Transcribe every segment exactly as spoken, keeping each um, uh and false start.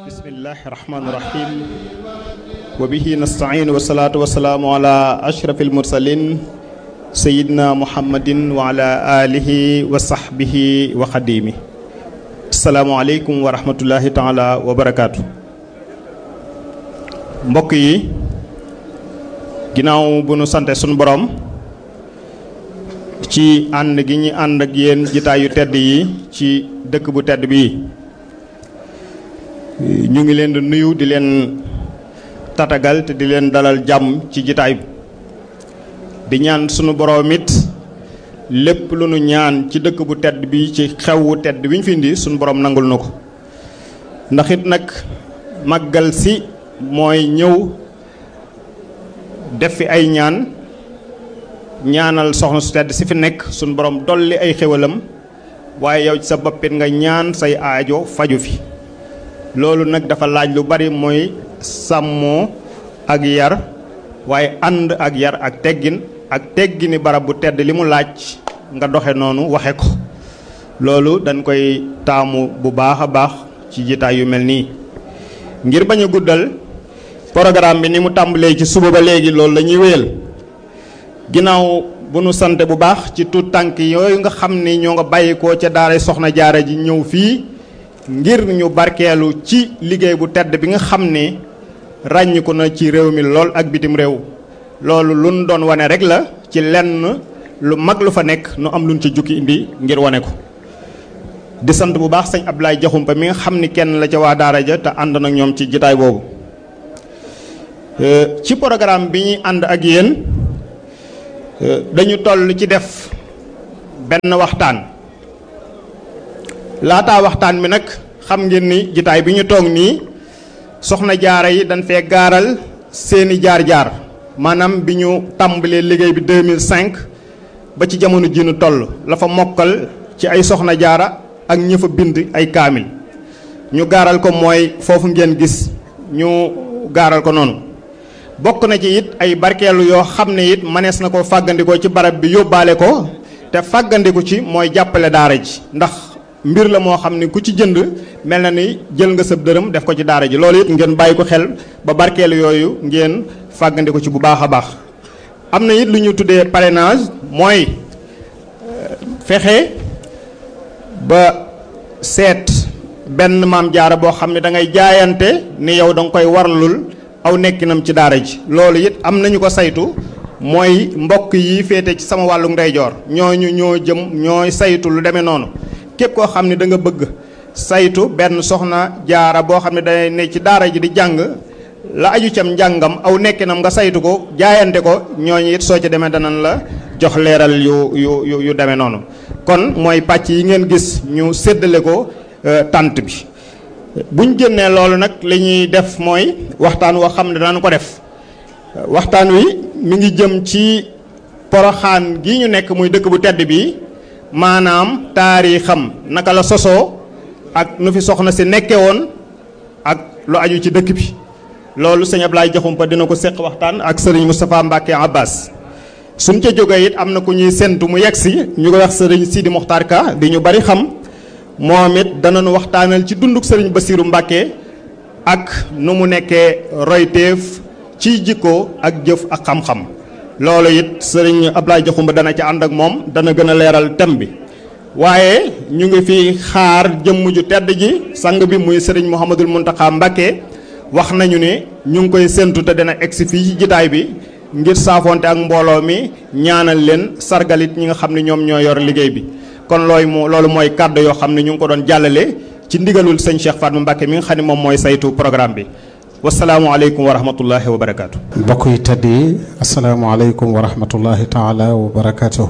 bismillahi rahmaani rahim wa bihi nastain wa salaatu wa salaamu ala ashrafil mursalin sayidina muhammadin wa ala alihi wa sahbihi wa xadimi. asalaamu aleykum wa rahmatullahi taala wa barakaatu. mbokk yi ginnaaw bu nu sante sunu borom ci ànd gi ñi ànd ak yéen jitaay yu tedd yi ci dëkk bu tedd bii, ñu ngi leen di nuyu di leen tatagal te di leen dalal jàmm ci jitaay bi di ñaan sunu borom it lépp lu nu ñaan ci dëkk bu tedd bi ci xewwu tedd bi ñu fi indi sunu borom nangul na ko, ndax it nag màggal si mooy ñëw def fi ay ñaan ñaanal soxna su tedd si fi nekk sunu borom dolli ay xéwalam, waaye yow ci sa boppit nga ñaan say aajo faju fi. loolu nag dafa laaj lu bari, mooy sàmmoo ak yar, waaye ànd ak yar ak teggin ak teggini barab bu tedd li mu laaj nga doxe noonu waxe ko. loolu dañ koy taamu bu baax a baax ci jitaay yu mel nii. ngir bañ a guddal programme bi ni mu tàmbalee ci suba ba léegi loolu la ñuy wéyal, ginnaaw bu nu sante bu baax ci tuut tànk yooyu nga xam ni ñoo nga bàyyikoo ca daara soxna jaara ji ñëw fii ngir ñu barkeelu ci liggéey bu tedd bi nga xam ne ràññiku na ci réew mi lool ak bitim réew. loolu lu nu doon wane rek la ci lenn lu mag lu fa nekk nu am luñ ci jukki indi ngir wane ko. di sant bu baax sëñ Abdoulaye Jaxumpa mi nga xam ni kenn la ca waa daara ja te ànd nag ñoom ci jitaay boobu. ci programme bi ñuy ànd ak yéen dañu toll ci def benn waxtaan. laataa waxtaan bi nag xam ngeen ni jitaay bi ñu toog nii soxna jaara yi dañ fee gaaral seeni jaar-jaar, maanaam bi ñu tàmbalee liggéey bi deux mille cinq ba ci jamono ji ñu toll la fa mokkal ci ay soxna jaara ak ñi fa bind ay kaamil. ñu gaaral ko mooy foofu ngeen gis ñu gaaral ko noonu. bokk na ci it ay barkeelu yoo xam ne it manees na ko fàggandikoo ci barab bi yóbbaale ko, te fàggandiku ci mooy jàppale daara ji, ndax mbir la moo xam ne ku ci jënd mel na ni jël nga sëb dërëm def ko ci daara ji. loolu it ngeen bàyyi ko xel ba barkeelu yooyu ngeen fàggandiku ci bu baax a baax. am na it lu ñu tuddee parrainage, mooy fexe ba seet benn maam jaara boo xam ne da ngay jaayante ni yow da nga koy warlul aw nekkinam ci daara ji. loolu it am nañu ko saytu, mooy mbokk yi féete ci sama wàllu ndeyjoor ñooñu ñoo jëm ñooy saytu lu demee noonu. képp koo xam ne da nga bëgg saytu benn soxna jaara boo xam ne day ne ci daara ji di jàng la aju cam njàngam aw nekkinam nga saytu ko jaayante ko, ñooñu it soo ci demee danañ la jox leeral yu yu yu yu demee noonu. kon mooy pàcc yi ngeen gis ñu séddale ko tant bi. buñ génnee loolu nag li ñuy def mooy waxtaan woo xam ne danañ ko def. waxtaan wi mi ngi jëm ci Poroxaan gi ñu nekk muy dëkk bu tedd bi, maanaam taarixam naka la sosoo ak nu fi soxna si nekke woon ak lu aju ci dëkk bi. loolu sëñ Ablaye Jaxumpa dina ko seq waxtaan ak sëriñ Moustapha Mbacke Abbas. suñ ca jógee it am na ku ñuy séntu mu yegg si ñu ko wax sëriñ Sidi Mokhtar Ka di ñu bari xam, moom it danañu waxtaanal ci dunduk sëriñ Basiiru Mbacke ak nu mu nekkee royteef ci jikko ak jëf ak xam-xam. loolu it sëriñ Ablaye Jaxumpa dana ci ànd ak moom, dana gën a leeral thème bi. waaye ñu ngi fi xaar jëmm ju tedd ji sang bi muy sëriñ Mouhamadul Mountakha Mbacké. wax nañu ne ñu ngi koy séntu te dana egsi fii ci jitaay bi ngir saafonte ak mbooloo mi, ñaanal leen sargalit ñi nga xam ne ñoom ñoo yor liggéey bi. kon looy moo loolu mooy kàddu yoo xam ne ñu ngi ko doon jàllale ci ndigalul sëñ Cheikh Fatma Mbacké mi nga xam ne moom mooy saytu programme bi. wasalaamualeykum wa rahmatullahi wa barakaatu. mbokk yi tedd yi asalaamualeykum wa rahmatullahi taala wa barakaatu.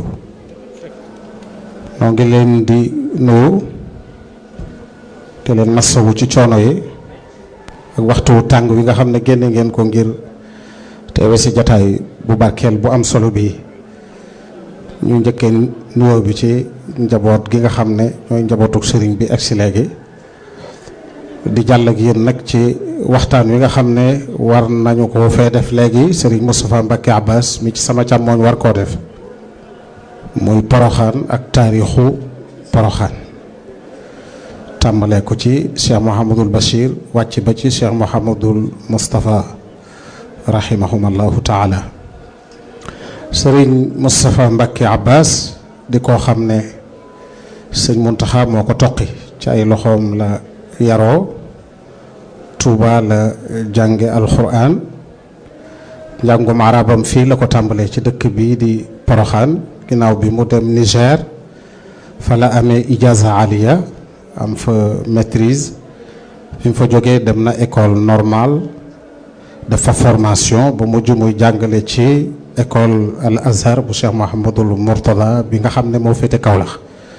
noo ngi leen di nuyu te leen masawu ci coono yi ak waxtu tàng wi nga xam ne génne ngeen ko ngir teewe si jataay bu barkeel bu am solo bi. ñu njëkkee nuyoo bi ci njaboot gi nga xam ne ñooy njabootuk sëriñ bi ak si léegi di jàll ak yéen nag ci waxtaan wi nga xam ne war nañu ko fee def léegi sëriñ Moustapha Mbacke Abbas mi ci sama càmmooñ war koo def, muy Poroxaan ak taarixu Poroxaan. tàmbalee ko ci Cheikh Mouhamadul Bachir wàcc ba ci Cheikh Mouhamadul Moustapha rahimahumallahu taala. Sëriñ Moustapha Mbacké Abbas di koo xam ne sëñ Muntaxa moo ko toqi ci ay loxoom la yaroo. Touba la jànge alxuraan njàngum arabam fii la ko tàmbalee ci dëkk bii di Poroxaan ginnaaw bi mu dem Niger fa la amee ijaza aliya am fa maîtrise bi mu fa jógee dem na école normale dafa formation ba mujj muy jàngale ci école al azhar bu Cheikh Mouhamadul Mourtada bi nga xam ne moo féete Kaolack.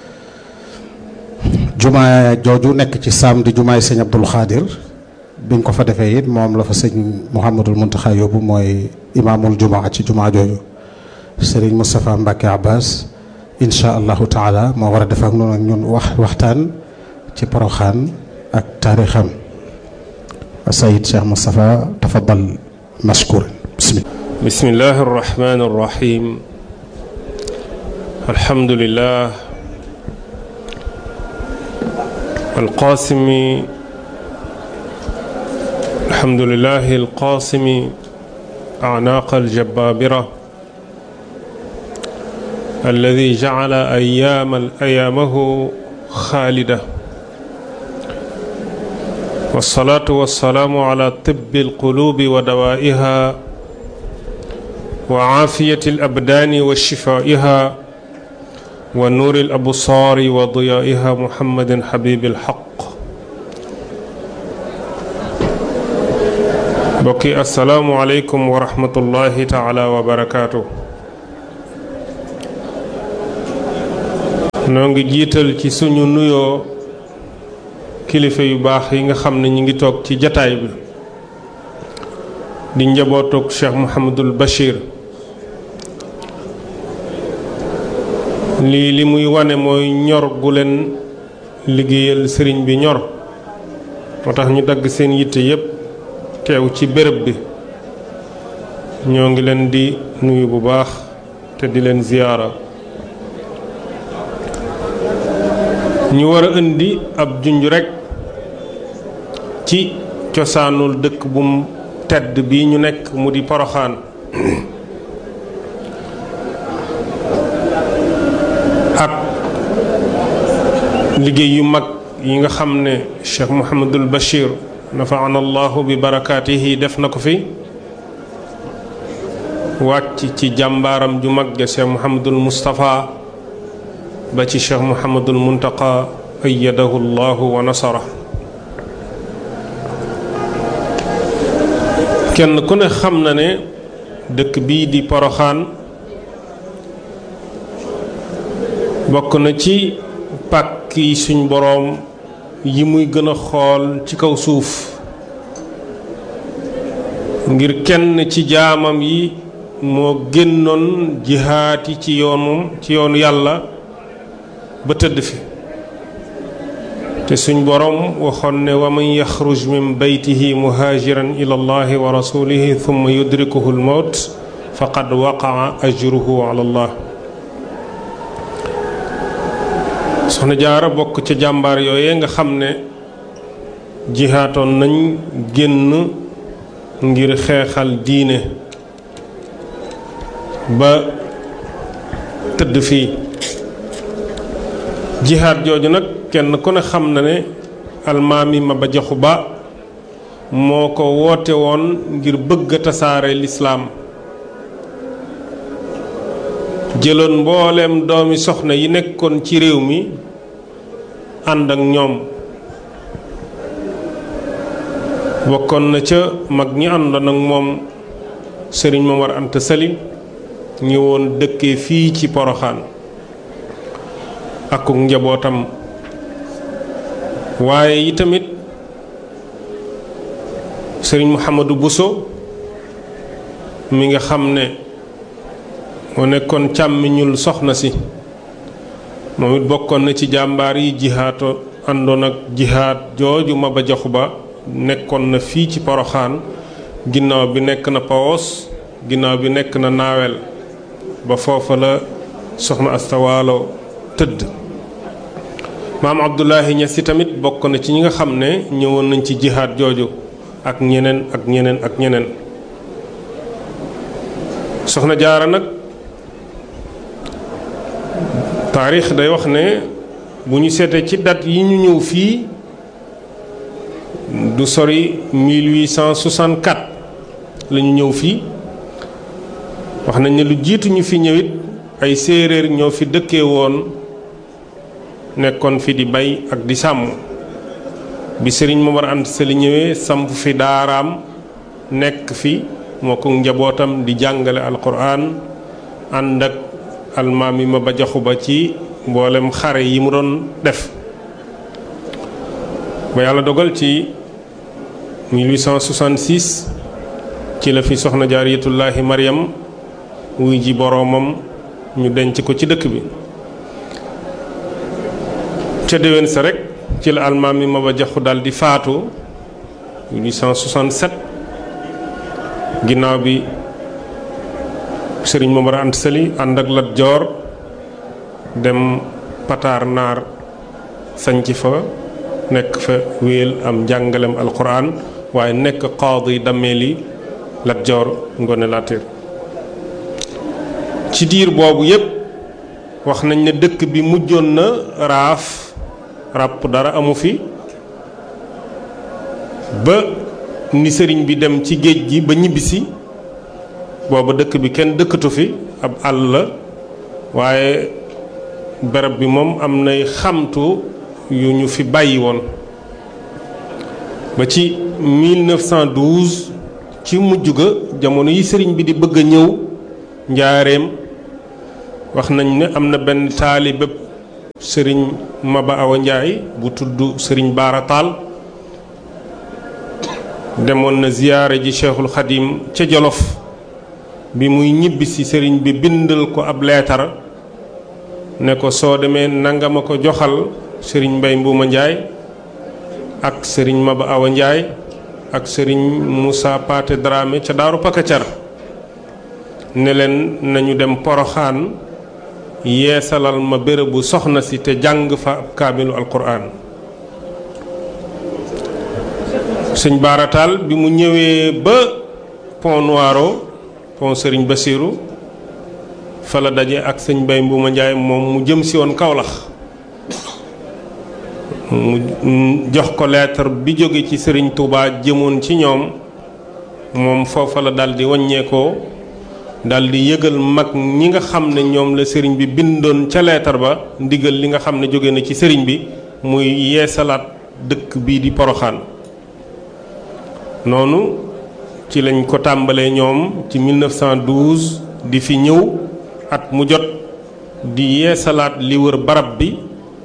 jumaa jooju nekk ci saam di jumaay sëñ Abdul Xaadir biñ ko fa defee it moom la fa sëñ Mouhamadul Muntaxa yóbbu mooy imaamul jumaa ci jumaa jooju. Sëriñ Moustapha Mbacké Abbas incha allahu taala moo war a def ak noonu ak ñun wax waxtaan ci Poroxaan ak taarixam. Sayid Cheikh Moustapha tafaddal mashkur. bismillah. bismillahi arrahmani arrahim. alhamdulillah alqasimi الحمد لله القاسم أعناق الجبابرة الذي جعل أيام أيامه خالدة والصلاة والسلام على طب القلوب ودوائها وعافية الأبدان وشفائها ونور الأبصار وضيائها محمد حبيب الحق. bokki assalaamu aleykum wa rahmatullahi taala wa barakaatu. noo ngi jiital ci suñu nuyoo kilifa yu baax yi nga xam ne ñi ngi toog ci jataay bi di njabootug Cheikh Mouhamadul Bachir. lii li muy wane mooy ñor gu leen liggéeyal sëriñ bi ñor moo tax ñu dagg seen yitte yépp teew ci béréb bi. ñoo ngi leen di nuyu bu baax te di leen ziyaara. ñu war a indi ab junj rekk ci cosaanul dëkk bu mu tedd bi ñu nekk mu di Poroxaan. ak liggéey yu mag yi nga xam ne Cheikh Mouhamadul Bachir nafaana allahu bi barakaatihi def na ko fi wàcc ci jàmbaaram ju mag ja Cheikh Mouhamadul Moustapha ba ci Cheikh Mouhamadul Muntaqa ayyadahu allahu wa nasara. kenn ku ne xam na ne dëkk bii di Poroxaan bokk na ci pàkk yi suñ boroom yi muy gën a xool ci kaw suuf ngir kenn ci jaamam yi moo génnoon jihaati ci yoonu ci yoonu yàlla ba tëdd fi te suñ boroom waxoon ne wa man yaxruj min baytihi muhaajiran ila allahi wa rasulihi thumma yudrikuhu almawt faqad waqaa ajruhu ala allah. soxna jaara bokk ca jàmbaar yooye nga xam ne jihaatoon nañ génn ngir xeexal diine ba tëdd fii. jihaat jooju nag kenn ku ne xam na ne almaami Maba Jaxu Ba moo ko woote woon ngir bëgg a tasaare lislaam jëloon mbooleem doomi soxna yi nekkoon ci réew mi ànd ak ñoom. bokkoon na ca mag ñi àndoon ak moom Sëriñ Momar Anta Sali ñëwoon dëkkee fii ci Poroxaan ak njabootam. waaye yi tamit Sëriñ Mouhamadou Bousso mi nga xam ne moo nekkoon càmmiñul soxna si moom it bokkoon na ci jàmbaar yi jihaato àndoon ak jihaat jooju Maba Jaxu Ba nekkoon na fii ci Poroxaan ginnaaw bi nekk na Pawos ginnaaw bi nekk na Naawel ba foofa la soxna Asta Waalo tëdd. maam Abdoulahi Niass tamit bokk na ci ñi nga xam ne ñëwoon nañ ci jihaad jooju ak ñeneen ak ñeneen ak ñeneen. soxna jaara nag taarix day wax ne bu ñu seetee ci date yi ñu ñëw fii du sori mille huit cent soixante-quatre la ñu ñëw fii. wax nañ ne lu jiitu ñu fi ñëwit ay séeréer ñoo fi dëkkee woon nekkoon fi di bay ak di sàmm bi sëriñ Momar Anta Sali ñëwee samp fi daaraam nekk fi moo ko njabootam di jàngale alquran ànd ak almaami ma ba jaxu ba ci mboolem xare yi mu doon def ba yàlla dogal ci mille huit cent soixante-six ci la fi soxna jaariyatullaahi Mariam wuy ji boroomam ñu denc ko ci dëkk bi ca déwén sa rek ci la almaami ma ba jaxu dal di faatu mille huit cent soixante-sept ginnaaw bi sëriñ Momar Anta Sali ànd ak Lat Joor dem Pataar Naar sañc fa nekk fa wéel am njàngalem alquran waaye nekk qaadi dammeeli Lat Joor Ngoone Latiir ci diir boobu yépp wax nañ ne dëkk bi mujjoon na raaf ràpp dara amu fi ba ni sëriñ bi dem ci géej gi ba ñibbisi booba dëkk bi kenn dëkkatu fi ab àll la waaye barab bi moom am nay xamtu yu ñu fi bàyyi woon ba ci mille neuf cent douze ci mujj ga jamono yi sëriñ bi di bëgg a ñëw njaareem wax nañ ne am na benn taalibe sëriñ Maba Awa Njaay bu tudd sëriñ Baara Taal demoon na ziyaare ji Cheikhul Xadim ca Jolof bi muy ñibbisi sëriñ bi bindal ko ab leetar ne ko soo demee nanga ma ko joxal sëriñ Mbay Mbuuma Njaay ak sëriñ Maba Awa Njaay ak sëriñ Moussa Paate Dramé ca Daaru Pakacar ne leen nañu dem Poroxaan yeesalal ma bérébu soxna si te jàng fa ab kaamilu alquran. sëñ baarataal bi mu ñëwee ba Pont Noiro pont Serigne Bassirou fa la daje ak sëñ Mbay Mbuuma Njaay moom mu jëm si woon Kawlax mu jox ko lettre bi jóge ci Serigne Touba jëmoon ci ñoom moom foofa la daldi wàññeekoo daldi yëgal mag ñi nga xam ne ñoom la sëriñ bi bindoon ca leetar ba ndigal li nga xam ne jóge na ci sëriñ bi muy yeesalaat dëkk bii di Poroxaan noonu ci lañ ko tàmbalee ñoom ci mille neuf cent douze di fi ñëw at mu jot di yeesalaat li wër barab bi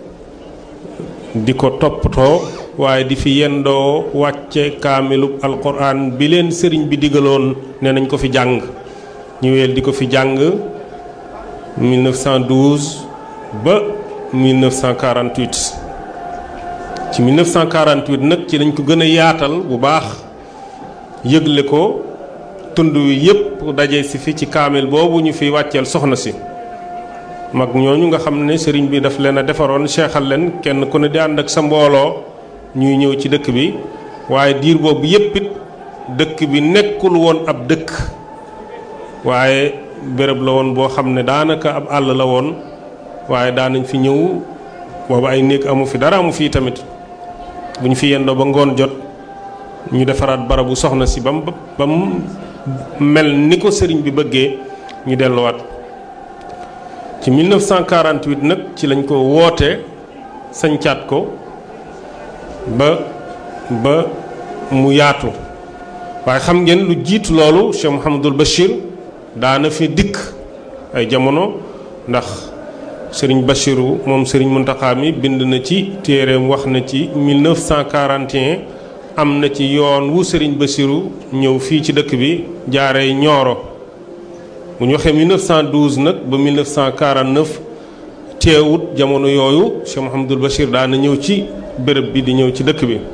di ko toppatoo waaye di fi yendoo wàcce kaamilub alquran bi leen sëriñ bi digaloon ne nañ ko fi jàng ñu weel di ko fi jàng mille neuf cent douze ba mille neuf cent quarante-huit ci mille neuf cent quarante-huit nag ci lañ ko gën a yaatal bu baax yëgle ko tund wi yépp daje si fi ci kaamil boobu ñu fi wàcceel soxna si mag ñooñu nga xam ne sëriñ bi daf leen a defaroon seexal leen kenn ku ne di ànd ak sa mbooloo ñuy ñëw ci dëkk bi waaye diir boobu yépp it dëkk bi nekkul woon ab dëkk waaye béréb la woon boo xam ne daanaka ab àll la woon waaye daanañ fi ñëw boobu ay néeg amu fi dara amu fii tamit bu ñu fi yendoo ba ngoon jot ñu defaraat barabu soxna si ba mu ba mu mel ni ko sëriñ bi bëggee ñu delluwaat ci mille neuf cent quarante-huit nag ci lañ ko woote sañcaat ko ba ba mu yaatu waaye xam ngeen lu jiitu loolu Cheikh Mouhamadul Bachir daana fi dikk ay jamono ndax sëriñ Bachiru moom sëriñ Muntaxa mi bind na ci téereem wax na ci mille neuf cent quarante et un am na ci yoon wu sëriñ Bachiru ñëw fii ci dëkk bi jaaree Ñooro bu ñu waxee mille neuf cent douze nag ba mille neuf cent quarante-neuf teewut jamono yooyu Cheikh Mouhamadul Bachir daana ñëw ci béréb bi di ñëw ci dëkk bi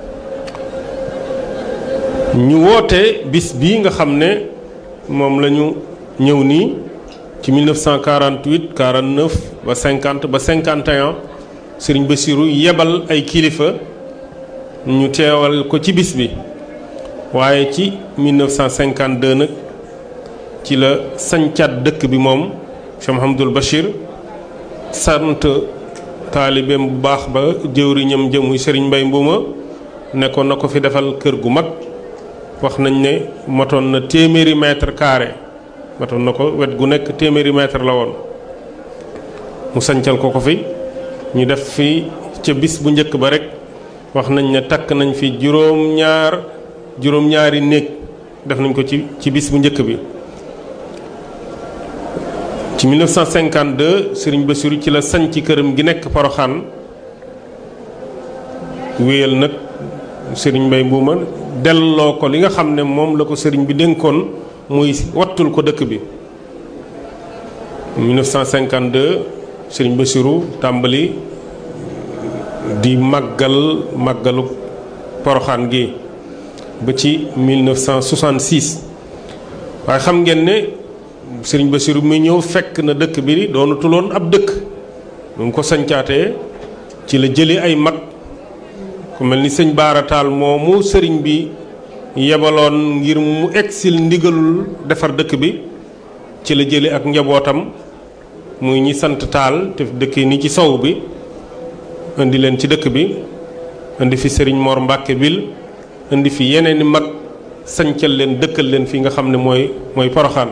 ñu woote bis bii nga xam ne moom la ñu ñëw nii ci mille neuf cent quarante-huit quarante-neuf ba cinquante ba cinquante et un sëriñ Bassirou yebal ay kilifa ñu teewal ko ci bis bi waaye ci mille neuf cent cinquante-deux nag ci la sañcaat dëkk bi moom Cheikh Mouhamadoul Bachir sant taalibeem bu baax ba jëwriñam jëmuy sëriñ Mbay Mbuuma nekkoon na ko fi defal kër gu mag wax nañ ne matoon na téeméeri mètre carré matoon na ko wet gu nekk téeméeri mètre la woon mu sancal ko ko fi ñu def fi ca bis bu njëkk ba rek wax nañ ne takk nañ fi juróom-ñaar juróom-ñaari néeg def nañ ko ci ci bis bu njëkk bi ci mille neuf cent cinquante-deux Serigne Bassirou ci la sañ ci këram gi nekk Poroxaan wéyal nag Serigne Mbay Mbuuma delloo ko li nga xam ne moom la ko sëriñ bi dénkoon muy wattul ko dëkk bi mille neuf cent cinquante-deux Serigne Bassirou tàmbali di màggal màggalu Poroxaan gi ba ci mille neuf cent soixante-six waaye xam ngeen ne Serigne Bassirou mi ñëw fekk na dëkk bi doonu tuloon ab dëkk mu ko sañcaatee ci la jëlee ay mag ku mel ni sëñ Baara Taal moomu sëriñ bi yebaloon ngir mu egsil ndigalul defar dëkk bi ci la jëlee ak njabootam muy ñi sant Taal te dëkk ni ci sow bi indi leen ci dëkk bi indi fi sëriñ Mor Mbàkke bil indi fi yeneen i mag sañcal leen dëkkal leen fi nga xam ne mooy mooy Poroxaan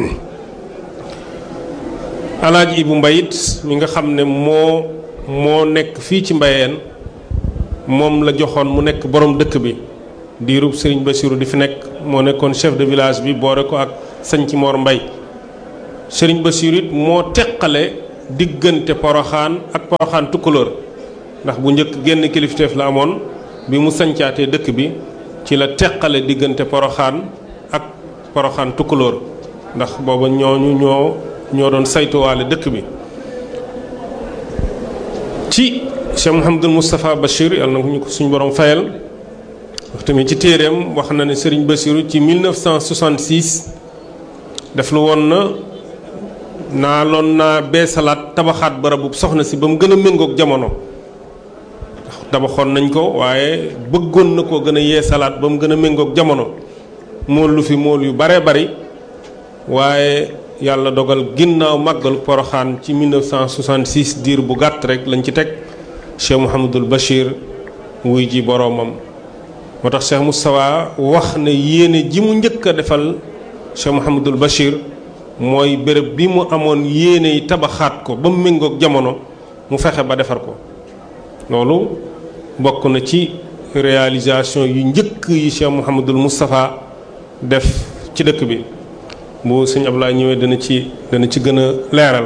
Alaaji Ibu Mbayit mi nga xam ne moo moo nekk fii ci Mbayeen moom la joxoon mu nekk borom dëkk bi diirub Serigne Bassirou di fi nekk moo nekkoon chef de village bi boore ko ak sañci Mor Mbay Serigne Bassirou it moo teqale diggante Poroxaan ak Poroxaan Tukulóor ndax bu njëkk génn kilifteef la amoon bi mu sañcaatee dëkk bi ci la teqale diggante Poroxaan ak Poroxaan Tukulóor ndax booba ñooñu ñoo ñoo doon saytuwaale dëkk bi ci Cheikh Mouhamadoul Moustapha Bachir yàlla na ñu ko suñu borom fayal wax tamit ci téeréem wax na ne Serigne Bassirou ci mille neuf cent soixante-six def lu woon na naa loon naa beesalaat tabaxaat barabu soxna si ba mu gën a méngoog jamono tabaxoon nañ ko waaye bëggoon na koo gën a yeesalaat ba mu gën a méngoog jamono mool lu fi mool yu bare bari waaye yàlla dogal ginnaaw màggalu Poroxaan ci mille neuf cent soixante-six diir bu gàtt rek lañ ci teg Cheikh Mouhamadoul Bachir wuy ji boroomam moo tax Cheikh Moustapha wax ne yéene ji mu njëkk a defal Cheikh Mouhamadoul Bachir mooy béréb bi mu amoon yéene yi tabaxaat ko ba mu méngoog jamono mu fexe ba defar ko loolu bokk na ci réalisation yu njëkk yi Cheikh Mouhamadoul Moustapha def ci dëkk bi bu sëñ Abdoulaye ñëwee dana ci dana ci gën a leeral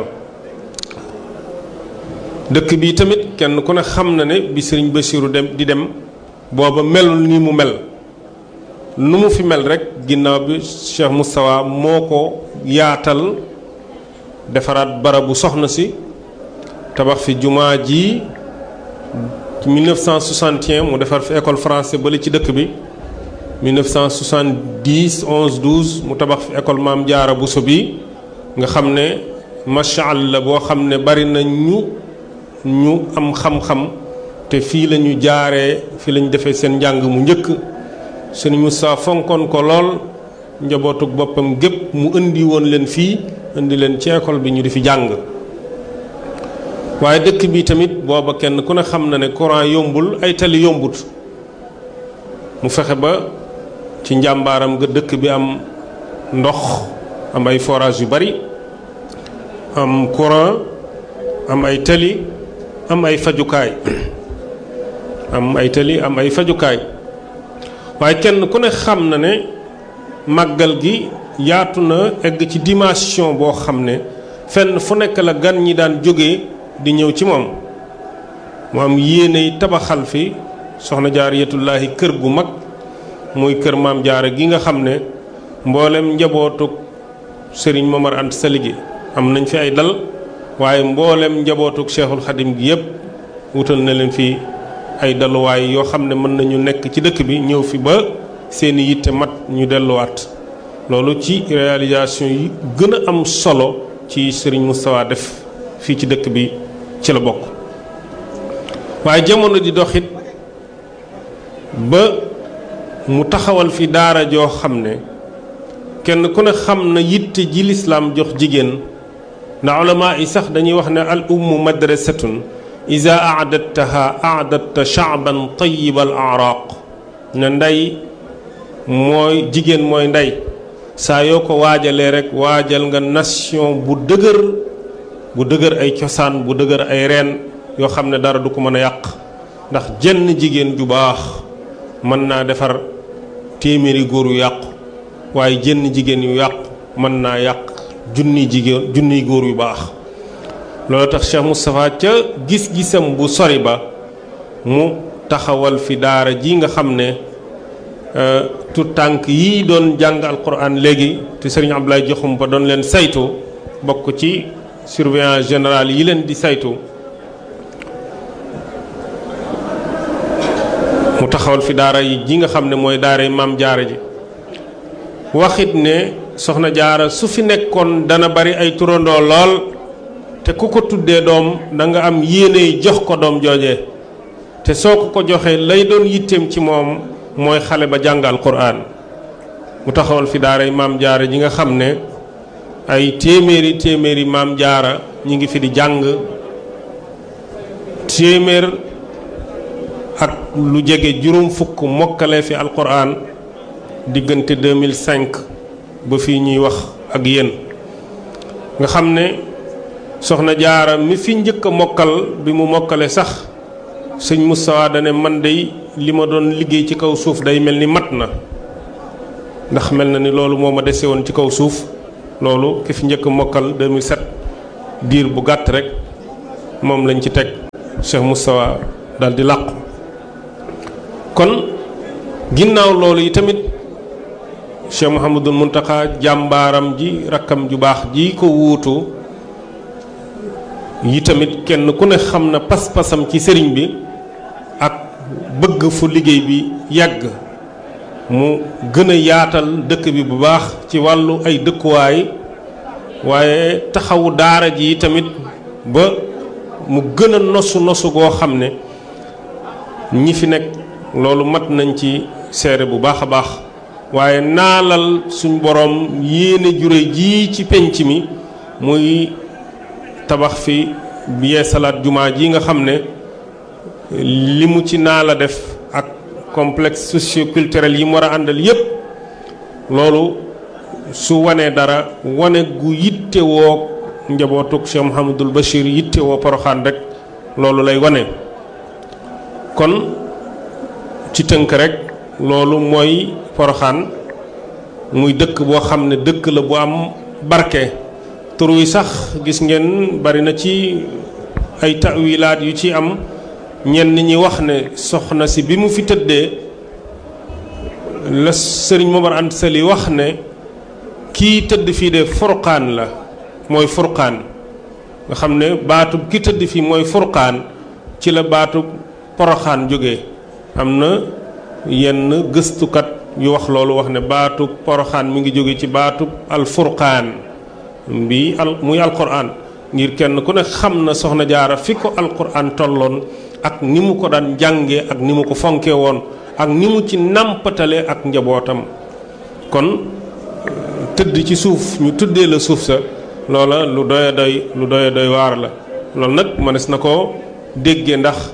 dëkk bi tamit kenn ku ne xam na ne bi sëriñ Bassirou dem di dem booba melul ni mu mel nu mu fi mel rek ginnaaw bi Cheikh Moustapha moo ko yaatal defaraat barabu soxna si tabax fi jumaa ji mille neuf cent soixante et un mu defar fi école français bale ci dëkk bi mille neuf cent soixante-dix onze douze mu tabax fi école Maam Jaara Buso bi nga xam ne macha allah boo xam ne bari na ñu ñu am xam-xam te fii la ñu jaaree fii la ñu defee seen njàng mu njëkk sëñ Moussa fonkoon ko lool njabootug boppam gépp mu indi woon leen fii indi leen ci école bi ñu di fi jàng waaye dëkk bi tamit booba kenn ku ne xam na ne courant yombul ay tali yombut mu fexe ba ci njàmbaaram nga dëkk bi am ndox am ay forage yu bari am courant am ay tali am ay fajukaay am ay tali am ay fajukaay waaye kenn ku ne xam na ne màggal gi yaatu na egg ci dimension boo xam ne fenn fu nekk la gan ñi daan jóge di ñëw ci moom mu am yéeney tabaxal fi soxna Jaariyatullaahi kër gu mag muy kër Maam Jaara gi nga xam ne mboolem njabootuk Serigne Momar Anta Sali gi am nañ fi ay dal waaye mboolem njabootuk Cheikhul Khadim gi yëpp wutal na leen fi ay daluwaay yoo xam ne mën nañu nekk ci dëkk bi ñëw fi ba seeni yitte mat ñu delluwaat loolu ci réalisation yi gën a am solo ci Serigne Moustapha def fii ci dëkk bi ci la bokk waaye jamono di doxit ba mu taxawal fi daara joo xam ne kenn ku ne xam na yitte ji lislaam jox jigéen ndax ulama yi sax dañuy wax ne al ummu madrasatun iza aadattaha aadatta shaaban tayiba al araq ne ndey mooy jigéen mooy ndey saa yoo ko waajalee rek waajal nga nation bu dëgër bu dëgër ay cosaan bu dëgër ay reen yoo xam ne dara du ko mën a yàq ndax jenn jigéen ju baax mën naa defar téeméeri góor yu yàqu waaye jenn jigéen yu yàqu mën naa yàq junni jigéen junniy góor yu baax loolu tax Cheikh Moustapha ca gis-gisam bu sori ba mu taxawal fi daara ji nga xam ne tout tànk yi doon jàng alquran léegi te sëriñ Abdoulaye Joxum ba doon leen saytu bokk ci surveillant général yi leen di saytu mu taxawal fi daara yi ji nga xam ne mooy daara yi maam jaara ji waxit ne soxna jaara su fi nekkoon dana bari ay turandoo lool te ku ko tuddee doom da nga am yéene jox ko doom joojee te soo ko ko joxee lay doon yitteem ci moom mooy xale ba jàngal Qur'an mu taxawal fi daara yi maam jaara ji nga xam ne ay téeméeri téeméeri maam jaara ñi ngi fi di jàng téeméer ak lu jege juróom fukk mokkale fi alquran diggante deux mille cinq ba fii ñuy wax ak yéen nga xam ne soxna jaara mi fi njëkk a mokkal bi mu mokkale sax sëñ Moustapha dane man day li ma doon liggéey ci kaw suuf day mel ni mat na ndax mel na ni loolu moo ma dese woon ci kaw suuf loolu ki fi njëkk a mokkal deux mille sept diir bu gàtt rek moom lañ ci teg Cheikh Moustapha dal di làqu kon ginnaaw loolu yi tamit Cheikh Mouhamadul Mountakha jàmbaaram ji rakkam ju baax ji ko wuutu yi tamit kenn ku ne xam na pas-pasam ci sëriñ bi ak bëgg fu liggéey bi yàgg mu gën a yaatal dëkk bi bu baax ci wàllu ay dëkkuwaay waaye taxawu daara ji tamit ba mu gën a nosu nosu goo xam ne ñi fi nekk loolu mat nañ ci seere bu baax a baax waaye naalal suñ boroom yéene jure ji ci penc mi muy tabax fi yee salaat jumaa ji nga xam ne li mu ci naa la def ak complexe socio-culturel yi mu war a àndal yépp loolu su wanee dara wane gu yitte woo njabootuk Cheikh Mouhamadul Bachir yitte woo Poroxaan rek loolu lay wane kon ci tënk rek loolu mooy Poroxaan muy dëkk boo xam ne dëkk la bu am barke tur wi sax gis ngeen bari na ci ay tawilaat yu ci am ñenn ñi wax ne soxna si bi mu fi tëddee la sëriñ Momar Anta Sali wax ne kii tëdd fii de furqaan la mooy furqaan nga xam ne baatub ki tëdd fii mooy furqaan ci la baatub Poroxaan jógee am na yenn gëstukat yu wax loolu wax ne baatub Poroxaan mi ngi jóge ci baatub al furqaan bi al muy alquran ngir kenn ku ne xam na soxna jaara fi ko alquran tolloon ak ni mu ko daan jànge ak ni mu ko fonke woon ak ni mu ci nàmpatale ak njabootam kon tëdd ci suuf ñu tuddee la suuf sa loola lu doy doy lu doy doy waar la loolu nag mënees na ko dégge ndax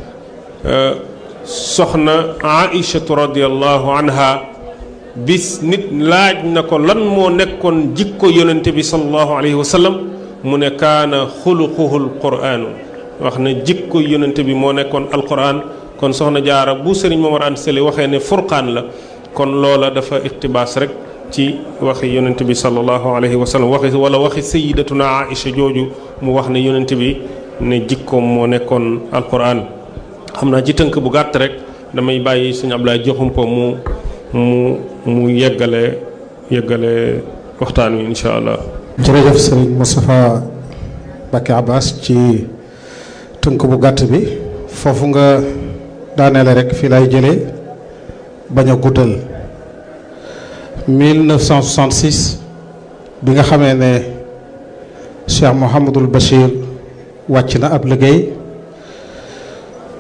soxna Aïchatu radiyallahu anha bis nit laaj na ko lan moo nekkoon jikko yonente bi sallallahu alayhi wa sallam mu ne kaana xuluquhul quraanu wax ne jikko yonente bi moo nekkoon alquran kon soxna jaara bu sëriñ Momar Anta Sali waxee ne furqaan la kon loola dafa iqtibaas rek ci waxi yonente bi sallallahu alayhi wa sallam waxi wala waxi sayidatuna Aïcha jooju mu wax ne yonente bi ne jikkoom moo nekkoon alquran xam naa ci tënk bu gàtt rek damay bàyyi suñu Ablaye Joxumpa mu mu mu yeggale yeggale waxtaan wi incha allah. jërëjëf sëriñ Moustapha Mbacké Abbas ci tënk bu gàtt bi foofu nga daaneele rek fii lay jëlee bañ a guddal mille neuf cent soixante-six bi nga xamee ne Cheikh Mouhamadul Bachir wàcc na ab liggéey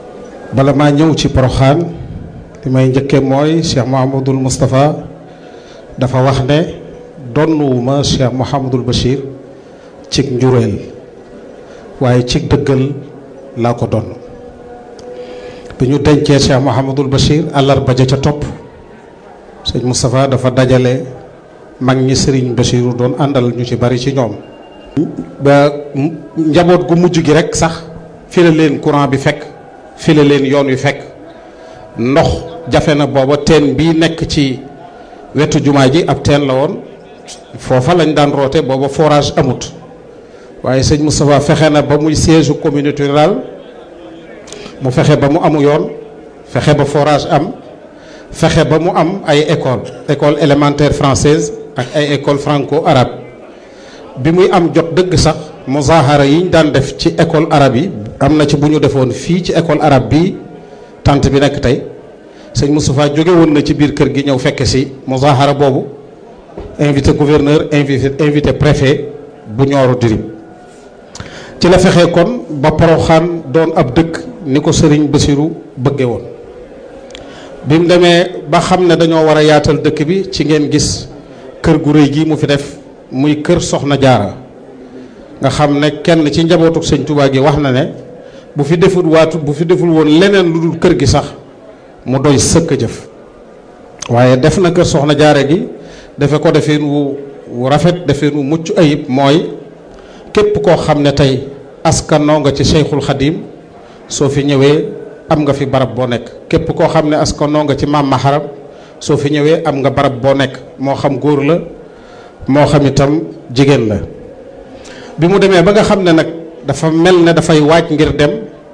bala maa ñëw ci Porokhane li may njëkke mooy Cheikh Mouhamadul Moustapha dafa wax ne donnuwuma Cheikh Mouhamadul Bachir cig njureel waaye cig dëggal laa ko donn bi ñu dencee Cheikh Mouhamadul Bachir àllarba ja ca topp sëñ Moustapha dafa dajale mag ñi Serigne Bachiru doon àndal ñu ci bari ci ñoom ba njaboot gu mujj gi rek sax fi la leen courant bi fekk fi la leen yoon wi fekk ndox jafe na booba teen bii nekk ci wetu jumaa ji ab teen la woon foofa lañ daan roote booba forage amut waaye sëñ Moustapha fexe na ba muy siège communauté rurale mu fexe ba mu amu yoon fexe ba forage am fexe ba mu am ay école école élémentaire française ak ay école franco arabe bi muy am jot dëgg sax muzahara yi ñu daan def ci école arabe yi am na ci bu ñu defoon fii ci école arabe bi tant bi nekk tey sëñ Moustapha jóge woon na ci biir kër gi ñëw fekke si muzahara boobu invité gouverneur invité invité préfet bu Nioro du Rip ci la fexe kon ba Porokhane doon ab dëkk ni ko Serigne Bassirou bëgge woon bi mu demee ba xam ne dañoo war a yaatal dëkk bi ci ngeen gis kër gu rëy gi mu fi def muy kër Soxna Jaara nga xam ne kenn ci njabootuk sëñ Touba gi wax na ne bu fi deful waatu bu fi deful woon leneen lu dul kër gi sax mu doy sëkk jëf waaye def na kër Soxna Jaara gi defe ko defeen wu wu rafet defeen wu mucc ayib mooy képp koo xam ne tey askanoo nga ci Cheikhul Khadim soo fi ñëwee am nga fi barab boo nekk képp koo xam ne askanoo nga ci maam Maharam soo fi ñëwee am nga barab boo nekk moo xam góor la moo xam itam jigéen la bi mu demee ba nga xam ne nag dafa mel ne dafay waaj ngir dem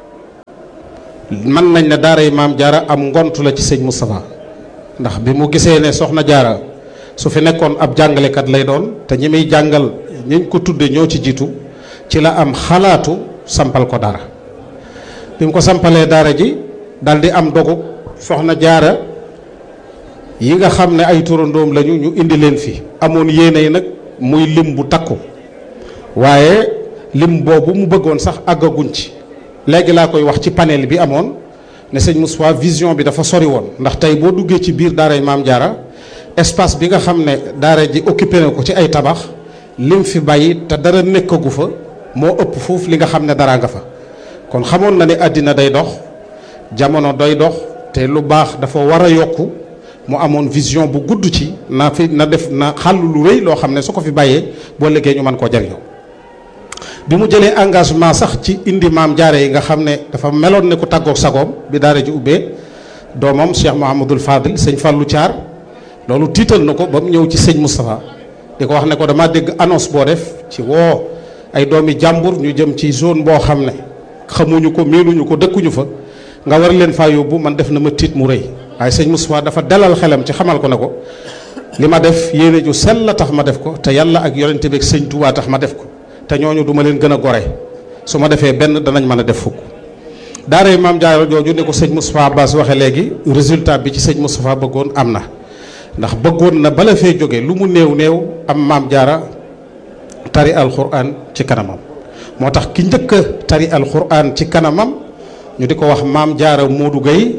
mën nañ ne daaray maam jaara am ngont la ci sëñ Moustapha ndax bi mu gisee ne soxna jaara su fi nekkoon ab jàngalekat lay doon te ñi muy jàngal ñiñ ko tudde ñoo ci jiitu ci la am xalaatu sampal ko dara bi mu ko sampalee daara ji dal di am dogu soxna jaara yi nga xam ne ay turandoom lañu ñu indi leen fi amoon yéene yi nag muy lim bu takku waaye lim boobu mu bëggoon sax àggaguñ ci léegi laa koy wax ci panel bi amoon ne sëñ Moustapha vision bi dafa sori woon ndax tey boo duggee ci biir daaray maam jaara espace bi nga xam ne daara ji occupé na ko ci ay tabax lim fi bàyyi te dara nekkagu fa moo ëpp foofu li nga xam ne dara nga fa kon xamoon na ne àddina day dox jamono doy dox te lu baax dafa war a yokku mu amoon vision bu gudd ci na fi na def na xàll lu rëy loo xam ne su ko fi bàyyee boo liggéey ñu mën koo jariñoo bi mu jëlee engagement sax ci indi maam jaare yi nga xam ne dafa meloon ne ku tàggoog sagoom bi daara ji ubbee doomam Cheikh Mouhamadul Fadil sëñ Fallou Thiar loolu tiital na ko ba mu ñëw ci sëñ Moustapha di ko wax ne ko damaa dégg annonce boo def ci woo ay doomi jàmbur ñu jëm ci zone boo xam ne xamuñu ko miinuñu ko dëkkuñu fa nga war leen faa yóbbu man def na ma tiit mu rëy waaye sëñ Moustapha dafa dalal xelam ci xamal ko ne ko li ma def yéene ju sell la tax ma def ko te yàlla ak yonente bi ak sëñ Touba tax ma def ko te ñooñu duma leen gën a gore su ma defee benn danañ mën a def fukk daaray maam jaara jooju ne ko sëñ Moustapha Abbas waxe léegi résultat bi ci sëñ Moustapha bëggoon am na ndax bëggoon na bala fee jóge lu mu néew néew am maam jaara tari alquran ci kanamam moo tax ki njëkk a tari alquran ci kanamam ñu di ko wax maam jaara Modou Gueye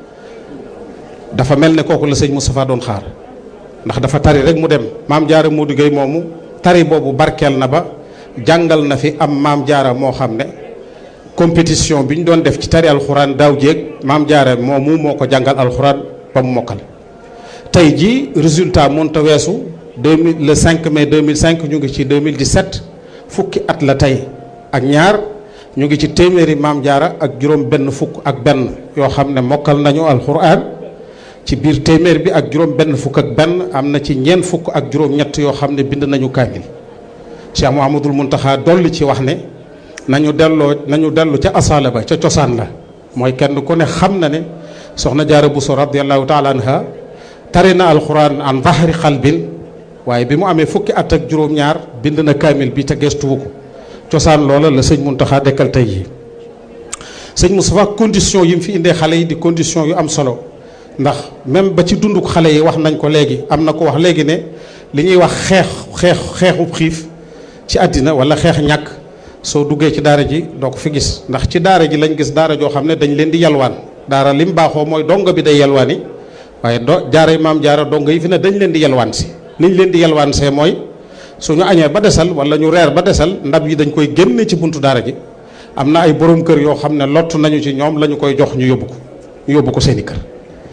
dafa mel ne kooku la sëñ Moustapha doon xaar ndax dafa tari rek mu dem maam jaara Modou Gueye moomu tari boobu barkeel na ba jàngal na fi am maam jaara moo xam ne compétition bi ñu doon def ci tari alxuraan daaw jéeg maam jaara moomu moo ko jàngal alxuraan ba mu mokkal tey jii résultat mënta weesu deux mille le cinq mai deux mille cinq ñu ngi ci deux mille dix-sept fukki at la tey ak ñaar ñu ngi ci téeméeri maam jaara ak juróom benn fukk ak benn yoo xam ne mokkal nañu alxuraan ci biir téeméer bi ak juróom benn fukk ak benn am na ci ñeent fukk ak juróom ñett yoo xam ne bind nañu kaamil Cheikh Mouhamadoul Mountakha dolli ci wax ne nañu delloo nañu dellu ca asala ba ca cosaan la mooy kenn ku ne xam na ne soxna Jaara Buso radiyallahu taala anha tari na alxuraan an zahri xalbin waaye bi mu amee fukki at ak juróom-ñaar bind na kaamil bi te gestuwu ko cosaan loola la sëñ Mountakha dekkal tey yi sëñ Moustapha condition yi mu fi indee xale yi di condition yu am solo ndax même ba ci dunduk xale yi wax nañ ko léegi am na ko wax léegi ne li ñuy wax xeex xeex xeexu xiif ci àddina wala xeex ñàkk soo duggee ci daara ji doo ko fi gis ndax ci daara ji lañ gis daara joo xam ne dañ leen di yalwaan daara lim baaxoo mooy donga bi day yalwaani waaye do jaara maam jaara donga yi fi ne dañ leen di yalwaan si niñ leen di yalwaan see mooy suñu añee ba desal wala ñu reer ba desal ndab yi dañ koy génne ci buntu daara ji am na ay borom kër yoo xam ne lott nañu ci ñoom la ñu koy jox ñu yóbbu ko ñu yóbbu ko seeni kër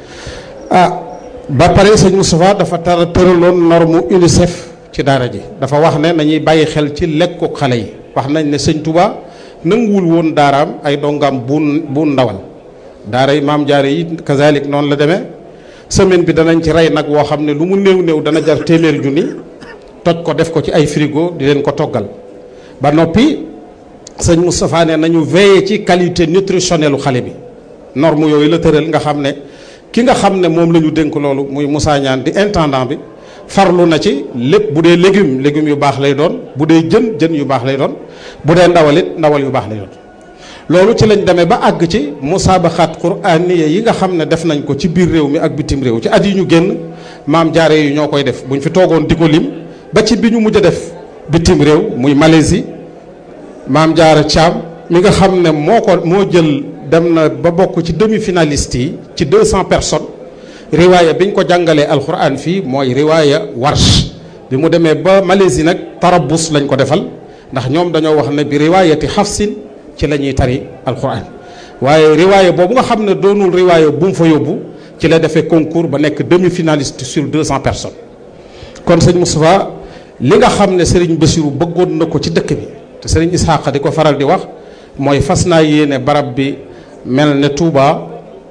ah ba pare sëñ Moustapha dafa tar tëraloon norme UNICEF ci daara ji dafa wax ne nañuy bàyyi xel ci lekku xale yi wax nañ ne sëñ Touba nanguwul woon daaraam ay dongaam bu bu ndawal daara yi maam jaare yi kazalik noonu la demee semaine bi danañ ci rey nag woo xam ne lu mu néew néew dana jar téeméer junni toj ko def ko ci ay frigo di leen ko toggal ba noppi sëñ Moustapha ne nañu veiller ci qualité nutritionnelle u xale bi norme yooyu la tëral nga xam ne ki nga xam ne moom la ñu dénk loolu muy Moussa Niane di intendant bi farlu na ci lépp bu dee légume légumes yu baax lay doon bu dee jën jën yu baax lay doon bu dee ndawal it ndawal yu baax lay doon loolu ci lañ demee ba àgg ci musaabaxaat quraaniya yi nga xam ne def nañ ko ci biir réew mi ak bitim réew ci at yi ñu génn maam jaare yi ñoo koy def buñ fi toogoon di ko lim ba ci bi ñu mujj a def bitim réew muy Malaisie maam jaara Thiam mi nga xam ne moo ko moo jël dem na ba bokk ci demi finaliste yi ci deux cent personnes riwaaya bi ñu ko jàngalee alquran fii mooy riwaaya warsh bi mu demee ba Malaisie nag tarabus lañ ko defal ndax ñoom dañoo wax ne bi riwaayati xafsin ci la ñuy tari alquran waaye riwaaya boobu nga xam ne doonul riwaaya bu mu fa yóbbu ci la defee concours ba nekk demi finaliste sur deux cent personnes kon sëñ Moustapha li nga xam ne Serigne Bassirou bëggoon na ko ci dëkk bi te Serigne Ishaqa di ko faral di wax mooy fas naa yéene barab bi mel ne Touba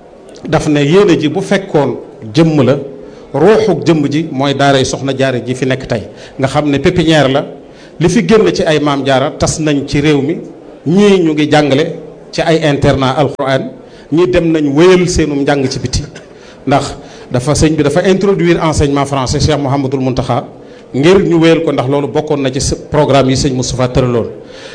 daf ne yéene ji bu fekkoon jëmm la ruuxuk jëmm ji mooy daaray soxna jaare ji fi nekk tey nga xam ne pépinière la li fi génn ci ay maam jaara tas nañ ci réew mi ñii ñu ngi jàngale ci ay internat alquran ñii dem nañ wéyal seenum njàng ci biti ndax dafa sëñ bi dafa introduire enseignement français Cheikh Mouhamadoul Mountakha ngir ñu wéyal ko ndax loolu bokkoon na ci programme yi sëñ Moustapha tëraloon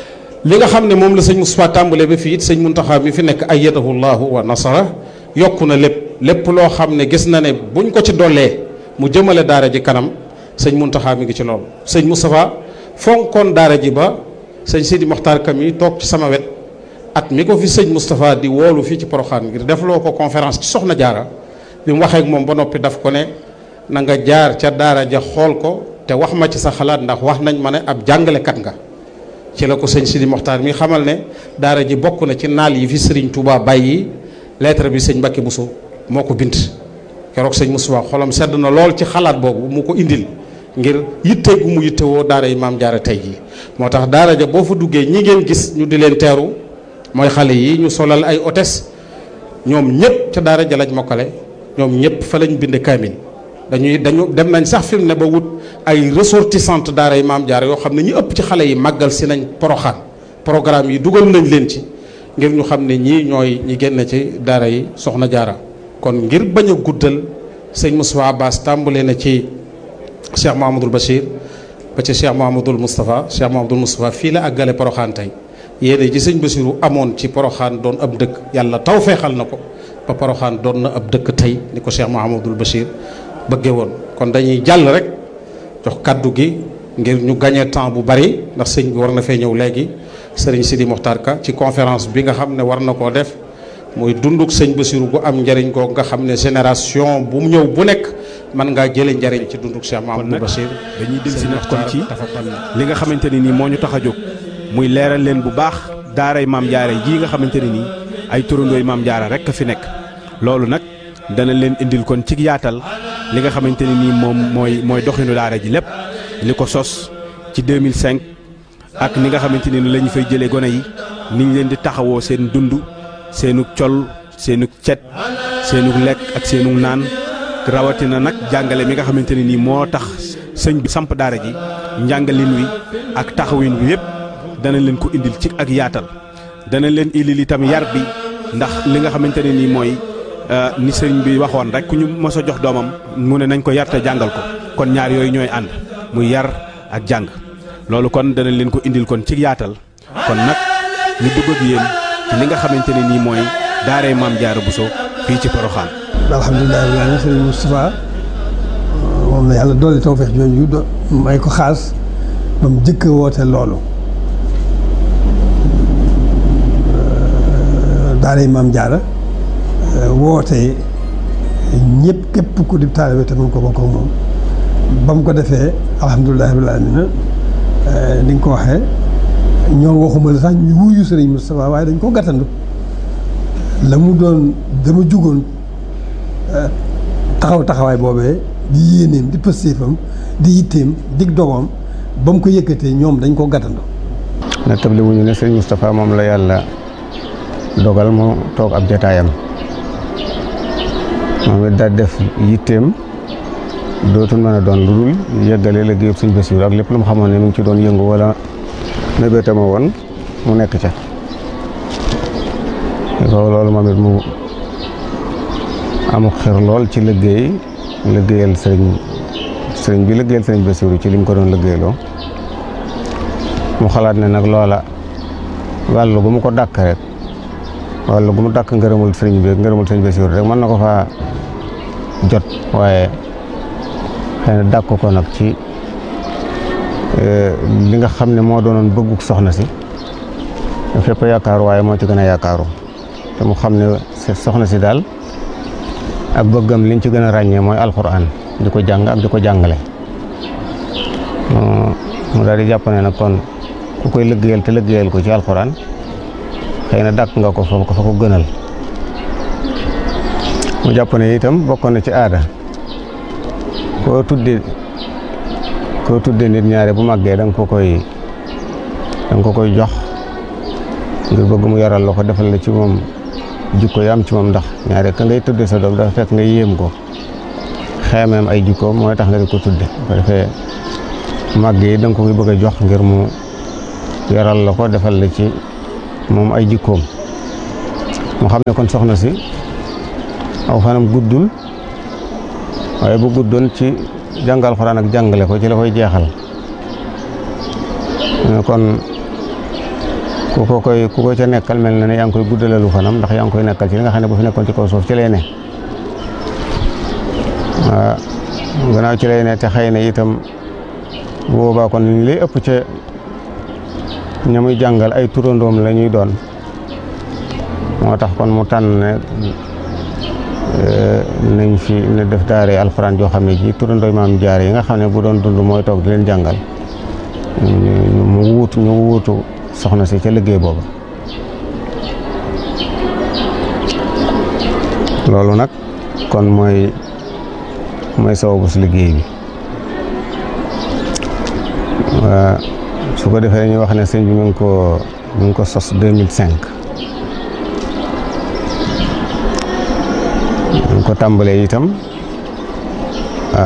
li nga xam ne moom la sëñ Moustapha tàmbalee ba fii it sëñ Mountakha mi fi nekk ayyadahu llahu wa nasara yokku na lépp lépp loo xam ne gis na ne buñ ko ci dollee mu jëmale daara ji kanam sëñ Mountakha mi ngi ci loolu sëñ Moustapha fonkoon daara ji ba sëñ Sidi Mokhtar Kam yi toog ci sama wet at mi ko fi sëñ Moustapha di woolu fii ci Porokhane ngir defloo ko conférence ci soxna jaara bi mu waxee ak moom ba noppi daf ko ne na nga jaar ca daara ja xool ko te wax ma ci sa xalaat ndax wax nañ ma ne ab jàngalekat nga ci la ko sëñ Sidi Mokhtar mi xamal ne daara ji bokk na ci naal yi fi Serigne Touba bàyyi lettre bi sëñ Mbacke Bousso moo ko bind keroog sëñ Moustapha xolam sedd na lool ci xalaat boobu mu ko indil ngir yitte gu mu yittewoo daara yi maam jaara tey jii moo tax daara ja boo fa duggee ñi ngeen gis ñu di leen teeru mooy xale yi ñu solal ay hôtesse ñoom ñëpp ca daara ja lañ mokkale ñoom ñëpp fa lañ bind kaamil dañuy dañu dem nañ sax fi mu ne ba wut ay ressortissante daara yi maam jaara yoo xam ne ñu ëpp ci xale yi màggal si nañ Porokhane programme yi dugal nañ leen ci ngir ñu xam ne ñii ñooy ñi génn ci daara yi soxna jaara kon ngir bañ a guddal sëñ Moustapha Abbas tàmbalee na ci Cheikh Mouhamadoul Bachir ba ci Cheikh Mouhamadoul Moustapha Cheikh Mouhamadoul Moustapha fii la àggale Porokhane tey yéene ji sëñ Bassirou amoon ci Porokhane doon ab dëkk yàlla taw feexal na ko ba Porokhane doon na ab dëkk tey ni ko Cheikh Mouhamadoul Bachir bëggee woon kon dañuy jàll rek jox kaddu gi ngir ñu gagné temps bu bari ndax sëñ bi war na fee ñëw léegi sëriñ Sidi Mokhtar Ka ci conférence bi nga xam ne war na koo def muy dunduk sëñ Bassirou gu am njëriñ googu nga xam ne génération bu mu ñëw bu nekk mën ngaa jëlee njëriñ ci dunduk Cheikh Mouhamadoul Bachir. dañuy dem si nag kon ci li nga xamante ne nii moo ñu tax a jóg muy leeral leen bu baax daaray maam jaara jii nga xamante ne nii ay turandooy maam jaara rek fi nekk loolu nag dana leen indil kon ci yaatal li nga xamante ne nii moom mooy mooy doxinu daara ji lépp li ko sos ci deux mille cinq ak ni nga xamante ne ni la ñu fay jëlee gone yi ni ñu leen di taxawoo seen dund seenug col seenug cet seenug lekk ak seenug naan rawatina nag jàngale mi nga xamante ne nii moo tax sëñ bi samp daara ji njàngalin wi ak taxawin wi yépp dana leen ko indil ci ak yaatal dana leen indil itam yar bi ndax li nga xamante ne nii mooy ni sëriñ bi waxoon rek ku ñu mos a jox doomam mu ne nañ ko yar te jàngal ko kon ñaar yooyu ñooy ànd muy yar ak jàng loolu kon dana leen ko indil kon ci yaatal kon nag ñu dugg ak yéen ci li nga xamante ne nii mooy daaray maam Jaara Bousso fii ci Porokhane. alhamdulilah rabbil aalamiin sëriñ Moustapha moom la yàlla dolli tawfeex jooju do may ko xaas ba mu jëkk a woote loolu daaray Maam Jaara woote ñëpp képp ku di taalibe te mën ko bokk ak moom ba mu ko defee alhamdulilah rabbil aalamiina ni nga ko waxee ñoom waxuma la sax ñu wuyu Sëriñ Moustapha waaye dañ ko gàttandu la mu doon dama jugoon taxaw taxawaay boobee di yéeneem di pëstéefam di yitteem dig dogoom ba mu ko yëkkatee ñoom dañ ko gàttandu. na table wuñu ne Sëriñ Moustapha moom la yàlla dogal mu toog ab jataayam moom it daal def yitteem dootul mën a doon lu dul yëggale liggéeyub Sëriñ Bassirou ak lépp lu mu xamoon ne mu ngi ci doon yëngu wala mébétama woon mu nekk ca ko loolu moom it mu amuk xir lool ci liggéey liggéeyal sëriñ sëriñ bi liggéeyal Sëriñ Bassirou ci li mu ko doon liggéeyloo mu xalaat ne nag loola wàllu gu mu ko dàkk rek wàllu gu mu dàkk ngërëmul sëriñ bi ngërëmul Sëriñ Bassirou rek mën na ko faa jot waaye xëy na dàkk ko nag ci li nga xam ne moo doonoon bëgguk soxna si fépp yaakaaru waaye moo ci gën a yaakaaru te mu xam ne soxna si daal ak bëggam liñ ci gën a ràññee mooy alxuraan di ko jàng ak di ko jàngale mu daal di jàpp ne nag kon ku koy liggéeyal te liggéeyal ko ci alxuraan xëy na dàkk nga ko fa ko fa ko gënal mu jàpp ne itam bokkoon na ci aada koo tudde koo tudde nit ñaare bu màggee da nga ko koy da nga ko koy jox ngir bëgg mu yaral la ko defal la ci moom jikko yi am ci moom ndax ñaare ka ngay tudde sa doom dafa fekk nga yéem ko xeemeem ay jikkoom mooy tax nga di ko tudde ko defee màgg yi da nga ko koy bëgg a jox ngir mu yaral la ko defal la ci moom ay jikkoom mu xam ne kon soxna si aw fanam guddul waaye bu guddoon ci jàngal Alxuraan ak jàngale ko ci la koy jeexal kon ku ko koy ku ko ca nekkal mel na ne yaa ngi koy guddalalu fanam ndax yaa ngi koy nekkal ci li nga xam ne bu fi nekkoon ci kaw suuf ci lay ne waaw gannaaw ci lay ne te xëy na itam bu boobaa kon li lay ëpp ca ña muy jàngal ay turandoom la ñuy doon moo tax kon mu tànn ne nañ fi ne def daare alxuraan joo xam ne ji turandooy Maam Jaara yi nga xam ne bu doon dund mooy toog di leen jàngal mu wuutu ñu wuutu soxna si ca liggéey boobu loolu nag kon mooy mooy sababu si liggéey bi su ko defee ñu wax ne sëñ bi mu ngi ko mu ngi ko sos deux mille cinq ñu ko tàmbalee itam ah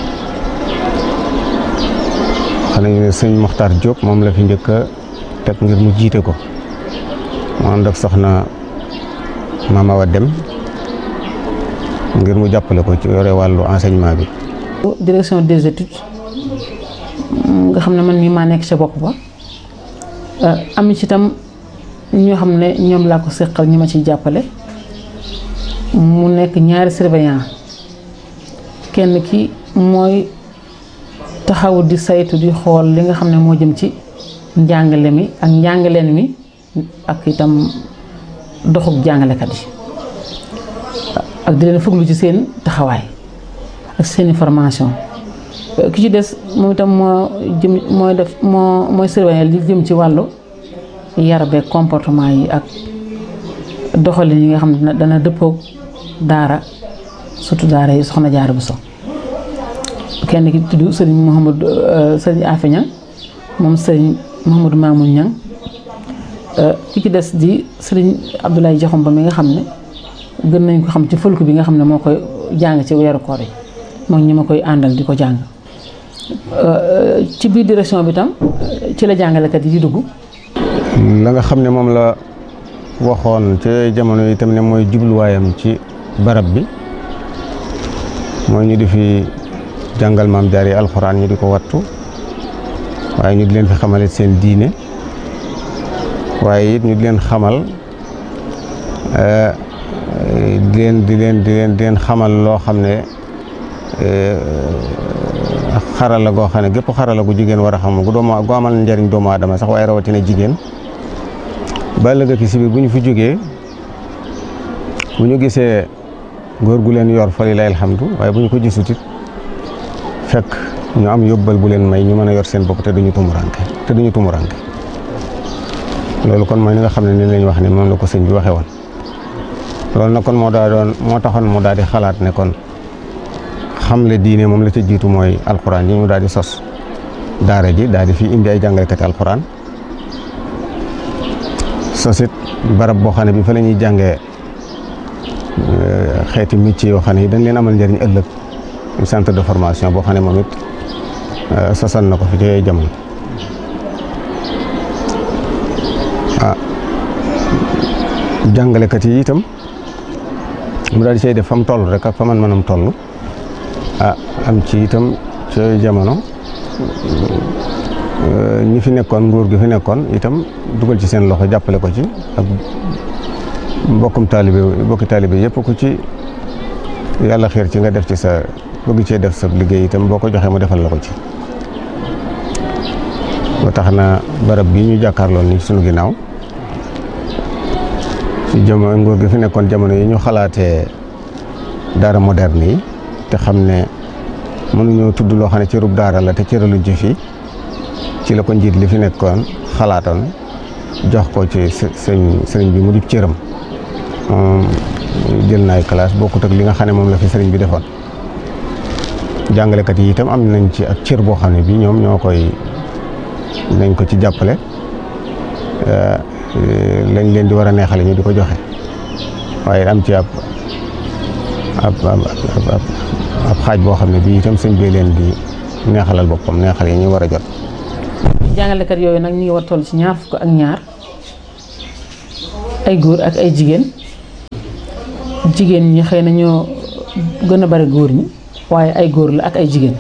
xam nañu ne sëñ Mokhtar Diop moom la fi njëkk a teg ngir mu jiite ko mu ànd ak soxna Mama Wa Dem ngir mu jàppale ko ci yore wàllu enseignement bi. direction des études nga xam ne man mii maa nekk ca bopp ba am ci itam ñoo xam ne ñoom laa ko seqal ñi ma ciy jàppale. mu nekk ñaari surveillant kenn ki mooy taxaw di saytu di xool li nga xam ne moo jëm ci njàngale mi ak njàngaleen mi ak itam doxub jàngalekat yi ak di leen fuglu ci seen taxawaay ak seeni formation ki ci des moom itam moo jëm mooy def moo mooy surveillant li jëm ci wàllu yar beeg comportement yi ak doxalin yi nga xam ne dana dëppoog daara surtout daara yi soxna Jaara Buso kenn ki tudd sëriñ Mouhamadou sëriñ Afi Ñang moom sëriñ Mouhamadou Mamoun Ñang ki ci des di sëriñ Abdoulaye Jaxum ba mi nga xam ne gën nañ ko xam ci fëlku bi nga xam ne moo koy jàng ci weeru koor yi moom ñi ma koy àndal di ko jàng ci biir direction bi tam ci la jàngalekat yi di dugg. la nga xam ne moom la waxoon ci jamono yi tam ne mooy jubluwaayam ci barab bi mooy ñu di fi jàngal Maam Jaara yi alxuraan ñu di ko wattu waaye ñu di leen fi xamale seen diine waaye it ñu di leen xamal di leen di leen di leen di leen xamal loo xam ne xarala goo xam ne gépp xarala gu jigéen war a xam gu doomu gu amal njariñ doomu aadama sax waaye rawatina jigéen ba ëllëg ki si biir bu ñu fi jógee bu ñu gisee góor gu leen yor fa lillahi alhamdu waaye bu ñu ko gisut it fekk ñu am yóbbal bu leen may ñu mën a yor seen bopp te duñu tumuranke te duñu tumuranke loolu kon mooy li nga xam ne ni lañ wax ne moom la ko sëñ bi waxee woon loolu nag kon moo daa doon moo taxoon mu daal di xalaat ne kon xamle diine moom la ca jiitu mooy alxuraan yi mu daal di sos daara ji daal di fi indi ay jàngalekati alxuraan sosit barab boo xam ne bi fa la ñuy jàngee xeeti métier yoo xam ne yi dañ leen amal njëriñ ëllëg centre de formation boo xam ne moom it sosal na ko fi ci yooyu jamono ah jàngalekat yi itam mu daal di cay def fa mu toll rek ak fa man manam toll ah am ci itam ci yooyu jamono ñi fi nekkoon nguur gi fi nekkoon itam dugal ci seen loxo jàppale ko ci ak mbokkum taalibe mbokki taalibe yëpp ku ci yàlla xiir ci nga def ci sa bëgg cee def sa liggéey itam boo ko joxee mu defal la ko ci ba tax na barab bii ñu jàkkaarloon ni sunu ginnaaw ci jamono nguur gi fi nekkoon jamono yi ñu xalaatee daara moderne yi te xam ne mënuñoo tudd loo xam ne cërub daara la te cëraluñ ci fii ci la ko njiit li fi nekkoon xalaatoon jox ko ci sëñ sëriñ bi mu di cëram moom jël naay classe bokkut ak li nga xam ne moom la fi sëriñ bi defoon jàngalekat yi itam am nañ ci ak cër boo xam ne bi ñoom ñoo koy nañ ko ci jàppale lañ leen di war a neexale ñu di ko joxe waaye am ci ab ab ab ab xaaj boo xam ne bii itam sëñ bi leen di neexalal boppam neexal yi ñu war a jot. jàngalekat yooyu nag ñu ngi war toll ci ñaar fukk ak ñaar ay góor ak ay jigéen jigéen ñi xëy na ñoo gën a bari góor ñi waaye ay góor la ak ay jigéen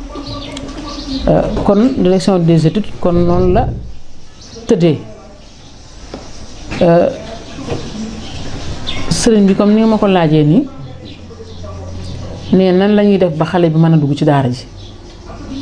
kon direction des études kon noonu la tëddee sëriñ bi comme ni nga ma ko laajee nii nee nan la ñuy def ba xale bi mën a dugg ci daara ji